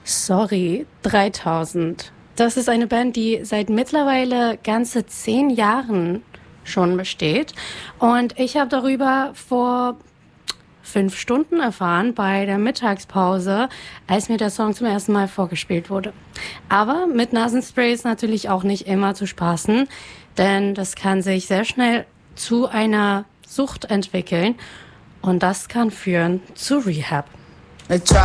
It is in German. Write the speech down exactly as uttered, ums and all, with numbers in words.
Sorry, dreitausend. Das ist eine Band, die seit mittlerweile ganze zehn Jahren schon besteht. Und ich habe darüber vor fünf Stunden erfahren bei der Mittagspause, als mir der Song zum ersten Mal vorgespielt wurde. Aber mit Nasenspray ist natürlich auch nicht immer zu spaßen, denn das kann sich sehr schnell zu einer Sucht entwickeln und das kann führen zu Rehab.